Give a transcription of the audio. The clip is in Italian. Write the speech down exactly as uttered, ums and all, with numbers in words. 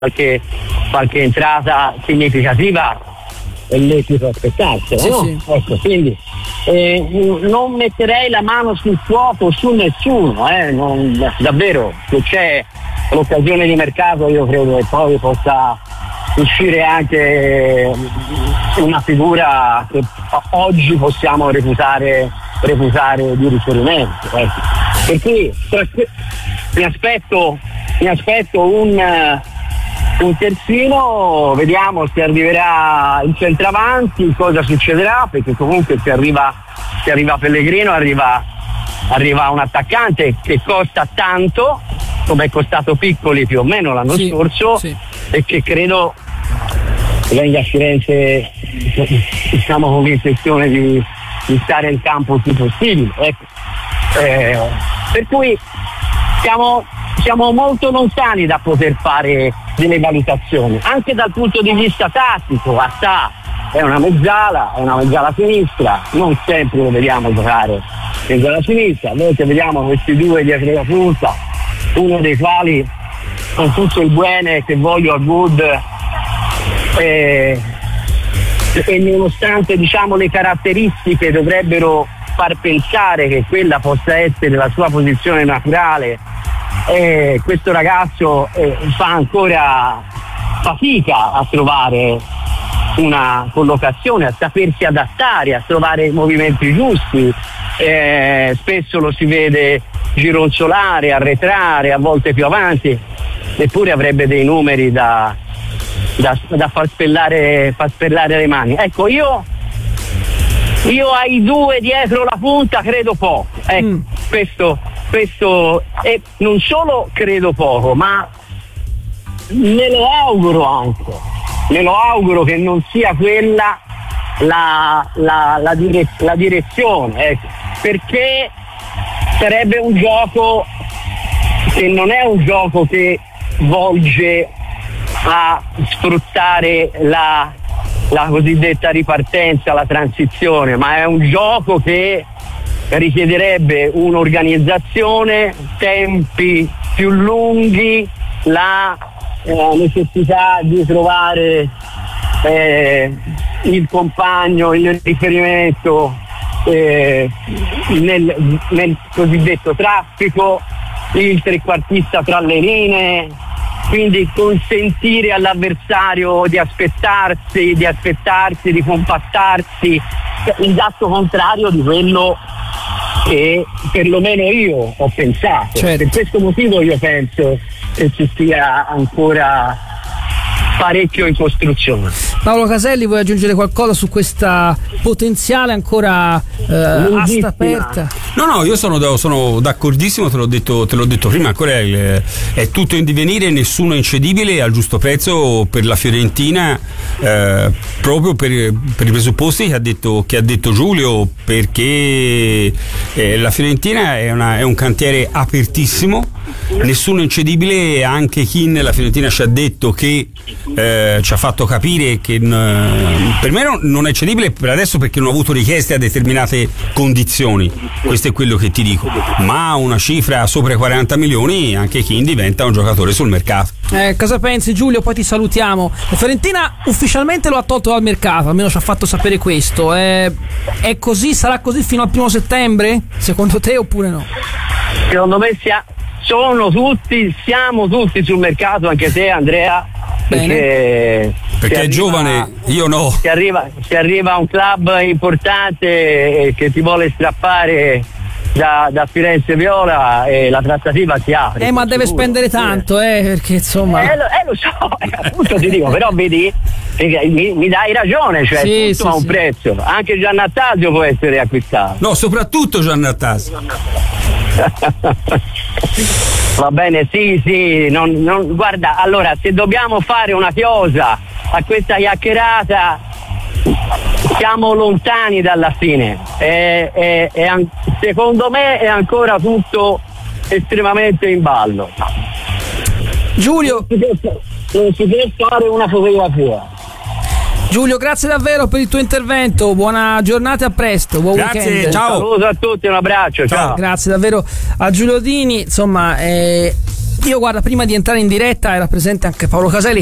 qualche, qualche entrata significativa è lecito aspettarsela, sì, no? Sì. Ecco, quindi eh, non metterei la mano sul fuoco su nessuno, eh, non, davvero, se c'è l'occasione di mercato io credo che poi possa uscire anche una figura che oggi possiamo reputare, reputare di riferimento, ecco. Per cui mi aspetto, mi aspetto un un terzino, vediamo se arriverà il centravanti, cosa succederà, perché comunque se arriva, se arriva Pellegrino arriva, arriva un attaccante che costa tanto, come è costato Piccoli più o meno l'anno sì, scorso, sì. E che credo venga a Firenze, diciamo, con l'intenzione di, di stare in campo il più possibile, ecco. Eh, per cui siamo, siamo molto lontani da poter fare delle valutazioni, anche dal punto di vista tattico. Attà è una mezzala, è una mezzala sinistra, non sempre lo vediamo giocare mezzala sinistra, noi che vediamo questi due dietro la punta, uno dei quali con tutto il bene che voglio al Good eh, e nonostante, diciamo, le caratteristiche dovrebbero far pensare che quella possa essere la sua posizione naturale, eh, questo ragazzo eh, fa ancora fatica a trovare una collocazione, a sapersi adattare, a trovare i movimenti giusti, eh, spesso lo si vede gironzolare, arretrare, a volte più avanti, eppure avrebbe dei numeri da, da, da far spellare, far spellare le mani. Ecco, io io ai due dietro la punta credo poco, ecco, mm. questo, questo e non solo credo poco, ma me lo auguro anche, me lo auguro che non sia quella la, la, la, dire, la direzione, ecco, perché sarebbe un gioco che non è un gioco che volge a sfruttare la la cosiddetta ripartenza, la transizione, ma è un gioco che richiederebbe un'organizzazione, tempi più lunghi, la eh, necessità di trovare eh, il compagno, il riferimento eh, nel, nel cosiddetto traffico, il trequartista tra le linee, quindi consentire all'avversario di aspettarsi, di aspettarsi, di compattarsi, l'esatto contrario di quello che perlomeno io ho pensato. Certo. Per questo motivo io penso che ci sia ancora parecchio in costruzione. Paolo Caselli, vuoi aggiungere qualcosa su questa potenziale ancora eh, asta aperta? No, no, io sono, sono d'accordissimo, te l'ho detto, te l'ho detto prima, ancora è, è tutto in divenire, nessuno è incedibile, al giusto prezzo per la Fiorentina, eh, proprio per, per i presupposti che ha detto, che ha detto Giulio, perché eh, la Fiorentina è, una, è un cantiere apertissimo, nessuno è incedibile, anche chi nella Fiorentina ci ha detto che eh, ci ha fatto capire che n- per me non, non è cedibile per adesso perché non ho avuto richieste a determinate condizioni, questo è quello che ti dico, ma una cifra sopra i quaranta milioni anche chi diventa un giocatore sul mercato. Eh, cosa pensi, Giulio? Poi ti salutiamo. La Fiorentina ufficialmente lo ha tolto dal mercato, almeno ci ha fatto sapere questo. Eh, è così? Sarà così fino al primo settembre? Secondo te oppure no? Secondo me sia, sono tutti, siamo tutti sul mercato, anche te Andrea. Perché, perché arriva, è giovane, io no. Se arriva, se arriva un club importante che ti vuole strappare da, da Firenze Viola, e la trattativa si apre. Eh, ma deve sicuro. spendere tanto, eh, perché insomma. Eh, lo, eh, lo so, eh, appunto ti dico, però vedi, mi, mi dai ragione, cioè sì, tutto sì, ha un sì. prezzo. Anche Giannattasio può essere acquistato. No, soprattutto Giannattasio. Va bene, sì, sì, non, non, guarda, allora se dobbiamo fare una chiosa a questa chiacchierata siamo lontani dalla fine, è, è, è, secondo me è ancora tutto estremamente in ballo. Giulio, non si può fare una fotografia. Giulio, grazie davvero per il tuo intervento, buona giornata e a presto, buon grazie, weekend. Ciao. Un saluto a tutti, un abbraccio, ciao. Grazie davvero a Giulio Dini, insomma, eh, Io guarda, prima di entrare in diretta era presente anche Paolo Caselli